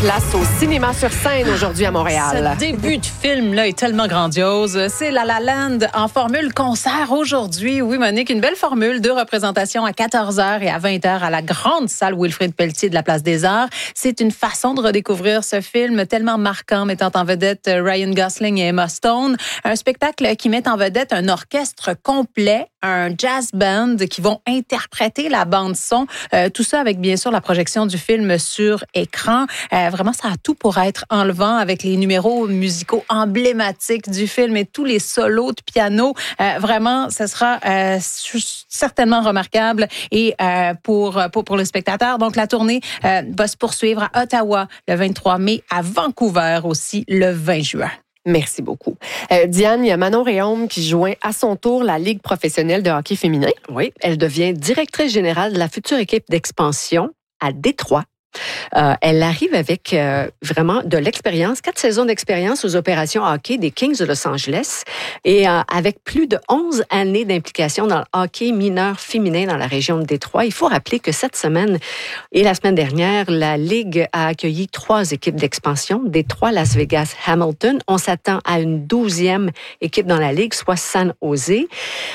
Place au cinéma sur scène aujourd'hui à Montréal. Ce début de film-là est tellement grandiose. C'est La La Land en formule concert aujourd'hui. Oui, Monique, une belle formule. 2 représentations à 14h et à 20h à la grande salle Wilfrid Pelletier de la Place des Arts. C'est une façon de redécouvrir ce film tellement marquant, mettant en vedette Ryan Gosling et Emma Stone. Un spectacle qui met en vedette un orchestre complet, un jazz band qui vont interpréter la bande-son. Tout ça avec, bien sûr, la projection du film sur écran. Vraiment, ça a tout pour être enlevant avec les numéros musicaux emblématiques du film et tous les solos de piano. Vraiment, ce sera certainement remarquable et pour le spectateur. Donc, la tournée va se poursuivre à Ottawa le 23 mai, à Vancouver aussi le 20 juin. Merci beaucoup. Diane, il y a Manon Réaume qui joint à son tour la Ligue professionnelle de hockey féminin. Oui, elle devient directrice générale de la future équipe d'expansion à Détroit. Elle arrive avec vraiment de l'expérience, 4 saisons d'expérience aux opérations hockey des Kings de Los Angeles et avec plus de 11 années d'implication dans le hockey mineur féminin dans la région de Détroit. Il faut rappeler que cette semaine et la semaine dernière, la Ligue a accueilli 3 équipes d'expansion, Détroit, Las Vegas, Hamilton. On s'attend à une 12e équipe dans la Ligue, soit San Jose.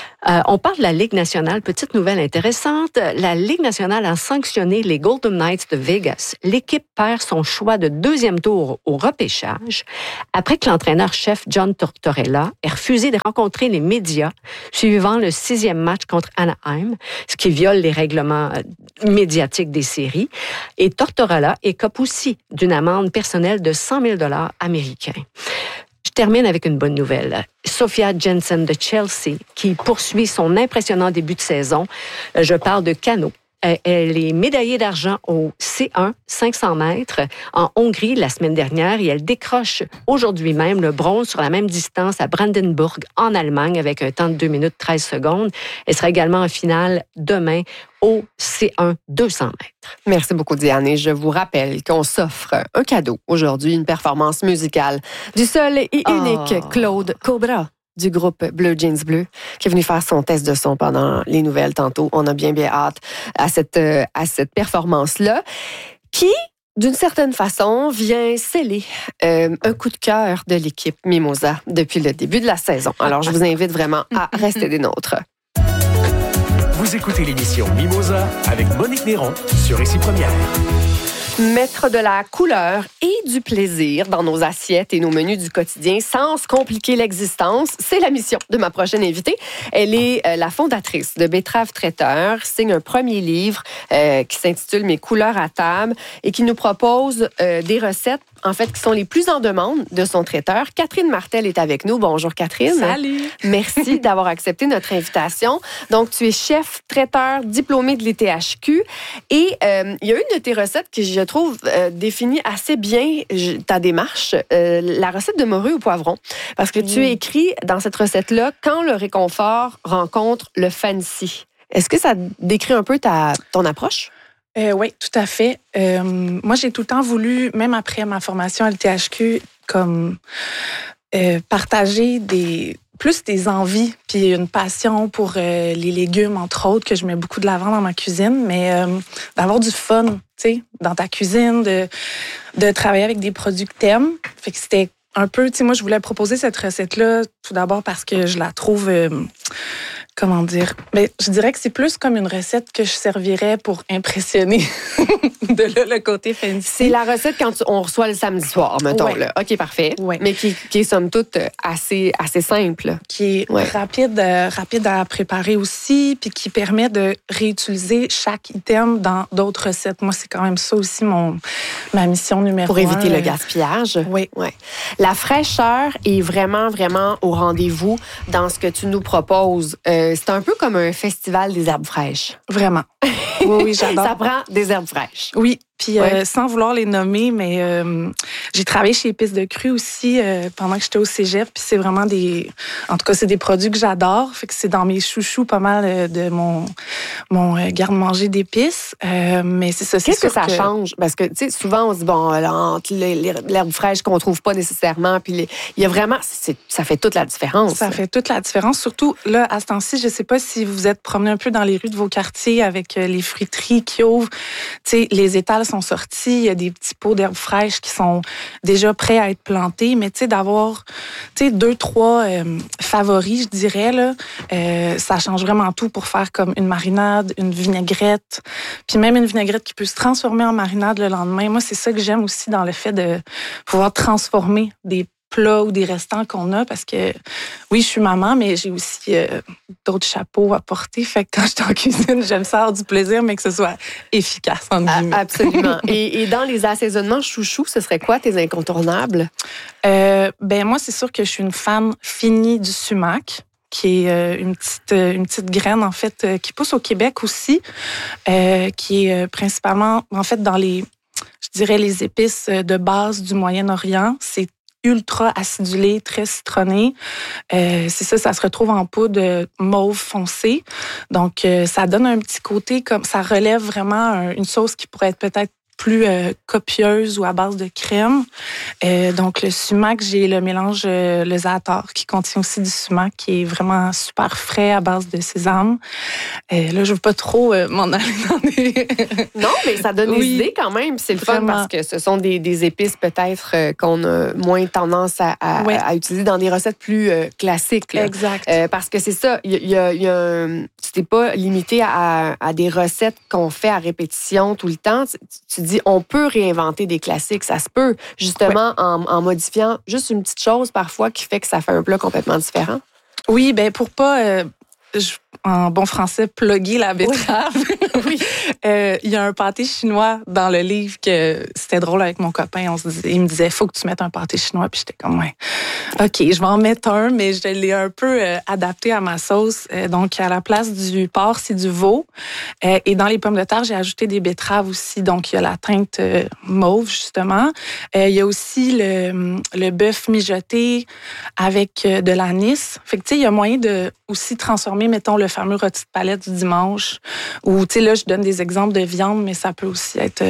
On parle de la Ligue nationale. Petite nouvelle intéressante. La Ligue nationale a sanctionné les Golden Knights de Vegas. L'équipe perd son choix de 2e tour au repêchage après que l'entraîneur-chef John Tortorella ait refusé de rencontrer les médias suivant le 6e match contre Anaheim, ce qui viole les règlements médiatiques des séries. Et Tortorella écope aussi d'une amende personnelle de 100 000 $ américains. Je termine avec une bonne nouvelle. Sophia Jensen de Chelsea, qui poursuit son impressionnant début de saison. Je parle de canot. Elle est médaillée d'argent au C1 500 mètres en Hongrie la semaine dernière et elle décroche aujourd'hui même le bronze sur la même distance à Brandenburg en Allemagne avec un temps de 2 minutes 13 secondes. Elle sera également en finale demain au C1 200 mètres. Merci beaucoup, Diane. Et je vous rappelle qu'on s'offre un cadeau aujourd'hui, une performance musicale du seul et unique Claude Cobra du groupe Bleu Jeans Bleu, qui est venu faire son test de son pendant les nouvelles tantôt. On a bien hâte à cette performance-là, qui, d'une certaine façon, vient sceller un coup de cœur de l'équipe Mimosa depuis le début de la saison. Alors, je vous invite vraiment à rester des nôtres. Vous écoutez l'émission Mimosa avec Monique Néron sur Récit Première. Mettre de la couleur et du plaisir dans nos assiettes et nos menus du quotidien sans se compliquer l'existence, c'est la mission de ma prochaine invitée. Elle est la fondatrice de Betterave Traiteur, signe un premier livre qui s'intitule « Mes couleurs à table » et qui nous propose des recettes en fait, qui sont les plus en demande de son traiteur. Catherine Martel est avec nous. Bonjour, Catherine. Salut. Merci d'avoir accepté notre invitation. Donc, tu es chef traiteur diplômé de l'ETHQ et il y a une de tes recettes qui, je trouve, définit assez bien ta démarche, la recette de morue au poivron. Parce que tu écris dans cette recette-là « Quand le réconfort rencontre le fancy ». Est-ce que ça décrit un peu ton approche? Oui, tout à fait. Moi, j'ai tout le temps voulu, même après ma formation à l'ETHQ, comme partager plus des envies puis une passion pour les légumes, entre autres, que je mets beaucoup de l'avant dans ma cuisine, mais d'avoir du fun, tu sais, dans ta cuisine, de travailler avec des produits que t'aimes. Fait que c'était un peu, tu sais, moi, je voulais proposer cette recette-là, tout d'abord parce que je la trouve... comment dire? Mais je dirais que c'est plus comme une recette que je servirais pour impressionner de là, le côté fancy. C'est la recette quand on reçoit le samedi soir, mettons. Ouais. Là. OK, parfait. Ouais. Mais qui est, somme toute, assez simple. Qui est rapide à préparer aussi, puis qui permet de réutiliser chaque item dans d'autres recettes. Moi, c'est quand même ça aussi ma mission numéro 1. Pour éviter le gaspillage. Oui. Ouais. La fraîcheur est vraiment, vraiment au rendez-vous dans ce que tu nous proposes. C'est un peu comme un festival des herbes fraîches. Vraiment. Oui, j'adore. Ça prend des herbes fraîches. Oui, puis sans vouloir les nommer, mais J'ai travaillé chez Épices de Cru aussi pendant que j'étais au cégep. Puis c'est vraiment en tout cas, c'est des produits que j'adore. Fait que c'est dans mes chouchous pas mal de mon garde-manger d'épices. Mais c'est ça. Qu'est-ce que ça change? Parce que, tu sais, souvent, on se dit, bon, entre l'herbe fraîche qu'on trouve pas nécessairement, puis il y a vraiment, ça fait toute la différence. Ça fait toute la différence. Surtout, là, à ce temps-ci, je sais pas si vous êtes promené un peu dans les rues de vos quartiers avec les fruiteries qui ouvrent. Tu sais, les étals sont sortis. Il y a des petits pots d'herbes fraîches qui sont déjà prêts à être plantés. Mais tu sais, d'avoir 2, 3 favoris, je dirais, là, ça change vraiment tout pour faire comme une marinade, une vinaigrette. Puis même une vinaigrette qui peut se transformer en marinade le lendemain. Moi, c'est ça que j'aime aussi dans le fait de pouvoir transformer des plats ou des restants qu'on a, parce que oui, je suis maman, mais j'ai aussi d'autres chapeaux à porter. Fait que quand je suis en cuisine, j'aime ça avoir du plaisir, mais que ce soit efficace, entre guillemets. Absolument. Et dans les assaisonnements chouchous, ce serait quoi tes incontournables? Moi, c'est sûr que je suis une fan finie du sumac, qui est une petite graine, en fait, qui pousse au Québec aussi, qui est principalement, en fait, dans les épices de base du Moyen-Orient. C'est ultra acidulé, très citronné. C'est ça se retrouve en poudre mauve foncé. Donc, ça donne un petit côté comme ça relève vraiment une sauce qui pourrait être peut-être plus copieuse ou à base de crème. Donc, le sumac, j'ai le mélange le za'atar qui contient aussi du sumac qui est vraiment super frais à base de sésame. Là, je veux pas trop m'en aller dans des... Non, mais ça donne des idées quand même. C'est le fun parce que ce sont des épices peut-être qu'on a moins tendance à utiliser dans des recettes plus classiques. Là. Exact. Parce que c'est ça, tu t'es pas limité à des recettes qu'on fait à répétition tout le temps. Tu dis, on peut réinventer des classiques. Ça se peut, justement, en modifiant juste une petite chose parfois qui fait que ça fait un plat complètement différent. Oui, bien, pour pas... en bon français, plugger la betterave. Oui. Il y a un pâté chinois dans le livre que c'était drôle avec mon copain. Il me disait, faut que tu mettes un pâté chinois. Puis j'étais comme, ouais, OK, je vais en mettre un, mais je l'ai un peu adapté à ma sauce. Donc, à la place du porc, c'est du veau. Et dans les pommes de terre, j'ai ajouté des betteraves aussi. Donc, il y a la teinte mauve, justement. Il y a aussi le bœuf mijoté avec de l'anis. Fait que, tu sais, il y a moyen de aussi transformer, mettons, le fameux rôti de palette du dimanche. Ou, tu sais, là, je donne des exemples de viande, mais ça peut aussi être...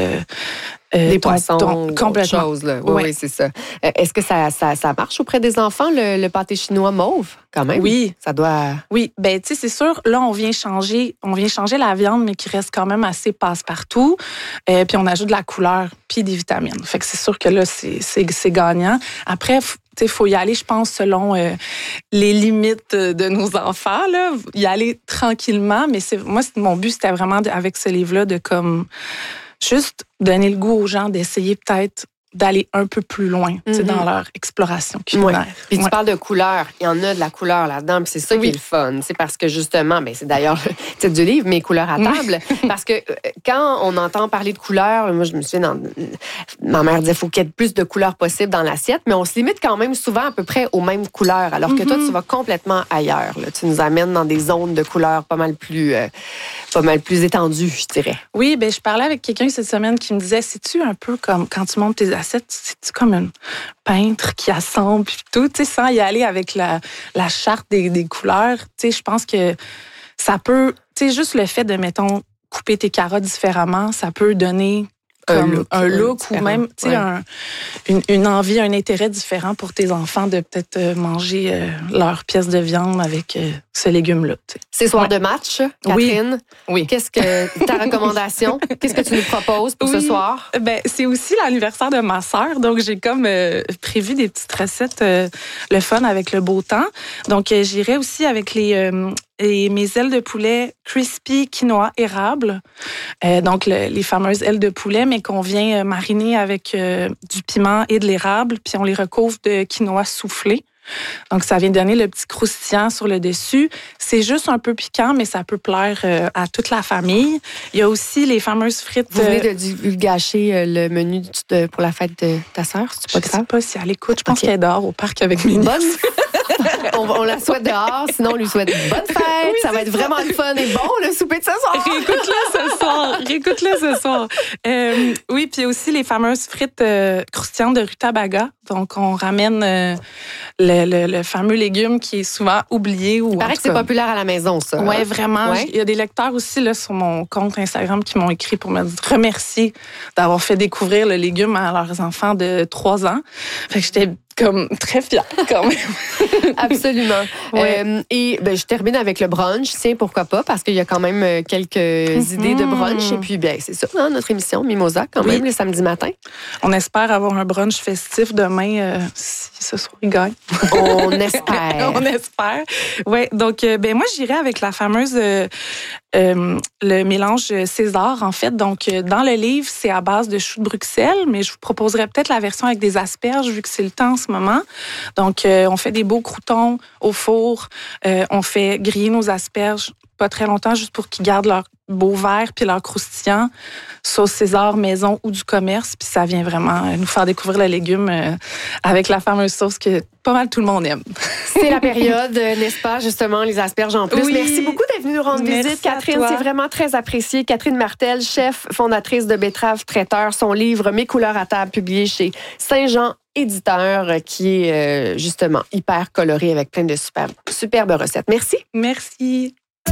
des poissons, complètement. Chose, là. Oui, c'est ça. Est-ce que ça marche auprès des enfants, le pâté chinois mauve, quand même? Oui. Ça doit... Oui, bien, tu sais, c'est sûr, là, on vient changer la viande, mais qui reste quand même assez passe-partout. Puis on ajoute de la couleur, puis des vitamines. Fait que c'est sûr que là, c'est gagnant. Après, il faut y aller, je pense, selon les limites de nos enfants, là. Y aller tranquillement, mais mon but, c'était vraiment, avec ce livre-là, de comme... juste donner le goût aux gens d'essayer peut-être d'aller un peu plus loin dans leur exploration culinaire. Ouais. Puis tu parles de couleur. Il y en a de la couleur là-dedans. Puis c'est ça qui est le fun. C'est parce que justement, c'est d'ailleurs le titre du livre, Mes couleurs à table. Parce que quand on entend parler de couleurs, moi je me souviens, ma mère disait qu'il faut qu'il y ait plus de couleurs possible dans l'assiette, mais on se limite quand même souvent à peu près aux mêmes couleurs. Alors que toi, tu vas complètement ailleurs. Là. Tu nous amènes dans des zones de couleurs pas mal plus étendues, je dirais. Oui, bien, je parlais avec quelqu'un cette semaine qui me disait, c'est-tu un peu comme quand tu montes tes assiettes, c'est-tu comme une peintre qui assemble puis tout, tu sais, sans y aller avec la charte des couleurs. Tu sais, je pense que ça peut, tu sais, juste le fait de, mettons, couper tes carottes différemment, ça peut donner un look ou même, tu sais, une envie, un intérêt différent pour tes enfants de peut-être manger leur pièce de viande avec ce légume-là. T'sais. C'est soir de match, Catherine. Oui. Qu'est-ce que ta recommandation? Qu'est-ce que tu nous proposes pour ce soir? Ben, c'est aussi l'anniversaire de ma sœur, donc j'ai comme prévu des petites recettes, le fun avec le beau temps. Donc, j'irai aussi avec mes ailes de poulet crispy quinoa érable. Donc, les fameuses ailes de poulet, mais qu'on vient mariner avec du piment et de l'érable, puis on les recouvre de quinoa soufflé. Donc, ça vient donner le petit croustillant sur le dessus. C'est juste un peu piquant, mais ça peut plaire à toute la famille. Il y a aussi les fameuses frites... Vous venez de divulgacher le menu pour la fête de ta sœur, c'est pas grave? Je sais pas si elle écoute. Je pense qu'elle est dehors au parc avec mes nièces. On la souhaite dehors, sinon on lui souhaite bonne fête. Oui, ça va être vraiment le fun et bon, le souper de ce soir. Réécoute-le ce soir. Oui, puis aussi les fameuses frites croustillantes de rutabaga. Donc, on ramène le fameux légume qui est souvent oublié. Il paraît que c'est populaire à la maison, ça. Oui, vraiment. Ouais. Il y a des lecteurs aussi là, sur mon compte Instagram qui m'ont écrit pour me remercier d'avoir fait découvrir le légume à leurs enfants de 3 ans. Fait que j'étais comme très fière quand même. Absolument. Ouais. Et je termine avec le brunch. Tiens, pourquoi pas, parce qu'il y a quand même quelques idées de brunch. Et puis, c'est ça, hein, notre émission Mimosa, quand même, le samedi matin. On espère avoir un brunch festif demain, si ce soir il gagne. On espère. On espère. Oui, donc, moi, j'irais avec la fameuse... le mélange César, en fait. Donc, dans le livre, c'est à base de choux de Bruxelles, mais je vous proposerais peut-être la version avec des asperges, vu que c'est le temps en ce moment. Donc, on fait des beaux croûtons au four. On fait griller nos asperges pas très longtemps, juste pour qu'ils gardent leur beau vert puis leur croustillant. Sauce César maison ou du commerce. Puis ça vient vraiment nous faire découvrir le légume avec la fameuse sauce que pas mal tout le monde aime. C'est la période, n'est-ce pas, justement, les asperges en plus. Oui. Merci beaucoup d'être venue nous rendre visite, Catherine. C'est vraiment très apprécié. Catherine Martel, chef fondatrice de Betterave Traiteur, son livre Mes couleurs à table, publié chez Saint-Jean Éditeur, qui est justement hyper coloré avec plein de superbes recettes. Merci. Merci.